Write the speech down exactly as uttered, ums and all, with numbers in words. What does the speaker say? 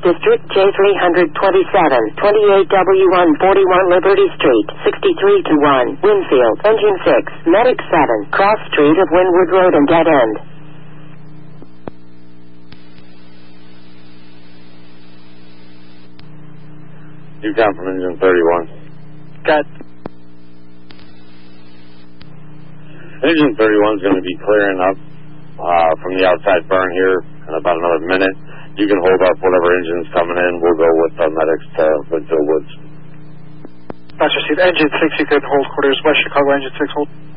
District, J three twenty-seven, twenty-eight W one forty-one Liberty Street, sixty-three to one, Winfield, Engine six, Medic seven, Cross Street of Wynwood Road and Dead End. You come from Engine thirty-one. Got Engine thirty-one is going to be clearing up uh, from the outside burn here in about another minute. You can hold up whatever engine's coming in. We'll go with the medics to Winfield Woods. That's received. Engine six, you could hold quarters. West Chicago, Engine six, hold.